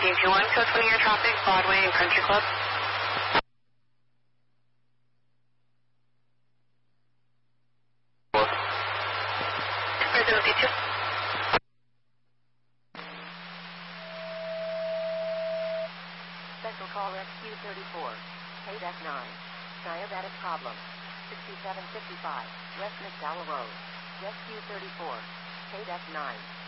1921, code 20 air traffic, Broadway and Country Club. Resident 2. Special call SQ34, paid F9, diabetic problem, 6755, West McDowell Road, SQ34, paid F9.